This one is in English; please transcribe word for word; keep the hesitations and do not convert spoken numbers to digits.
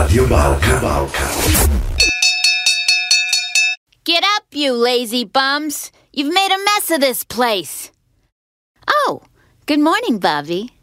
Radio Balkan. Get up, you lazy bums. You've made a mess of this place. Oh, good morning, Bobby.